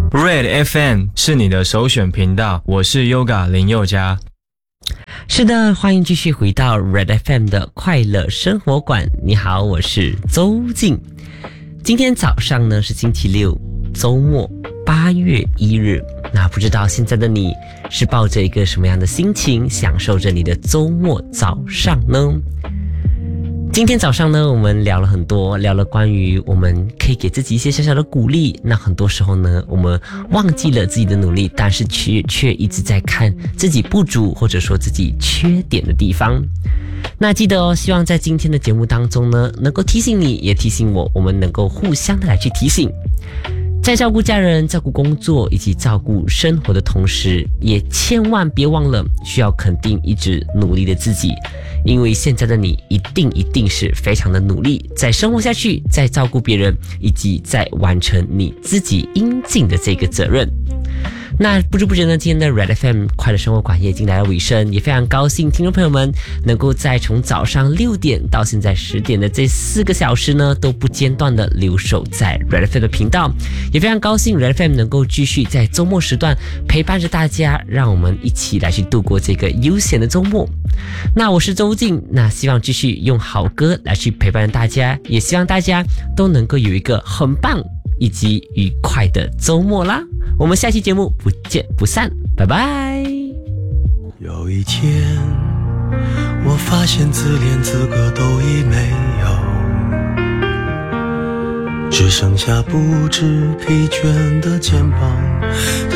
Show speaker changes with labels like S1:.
S1: Red FM 是你的首选频道，我是 Yoga 林宥嘉。
S2: 是的，欢迎继续回到 Red FM 的快乐生活馆。你好，我是周静。今天早上呢是星期六，周末8月1日。那不知道现在的你是抱着一个什么样的心情，享受着你的周末早上呢？今天早上呢，我们聊了很多，聊了关于我们可以给自己一些小小的鼓励。那很多时候呢，我们忘记了自己的努力，但是却一直在看自己不足或者说自己缺点的地方。那记得哦，希望在今天的节目当中呢，能够提醒你，也提醒我，我们能够互相的来去提醒。在照顾家人、照顾工作以及照顾生活的同时，也千万别忘了需要肯定一直努力的自己，因为现在的你一定是非常的努力，在生活下去，在照顾别人，以及在完成你自己应尽的这个责任。那不知不觉呢，今天的 Red FM 快乐生活馆也已经来到尾声，也非常高兴听众朋友们能够在从早上6点到现在10点的这4个小时呢，都不间断的留守在 Red FM 的频道，也非常高兴 Red FM 能够继续在周末时段陪伴着大家，让我们一起来去度过这个悠闲的周末。那我是周静，那希望继续用好歌来去陪伴大家，也希望大家都能够有一个很棒以及愉快的周末啦。我们下期节目不见不散，拜拜。
S3: 有一天我发现自怜资格都已没有，只剩下不知疲倦的肩膀，